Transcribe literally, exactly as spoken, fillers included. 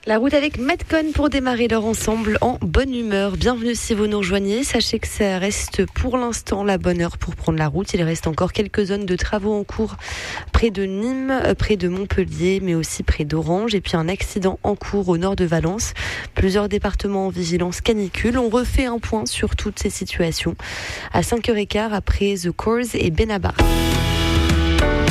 La route avec Metcon pour démarrer leur ensemble en bonne humeur. Bienvenue si vous nous rejoignez. Sachez que ça reste pour l'instant la bonne heure pour prendre la route. Il reste encore quelques zones de travaux en cours près de Nîmes, près de Montpellier, mais aussi près d'Orange. Et puis un accident en cours au nord de Valence. Plusieurs départements en vigilance canicule. On refait un point sur toutes ces situations à cinq heures quinze après The Course et Benabar.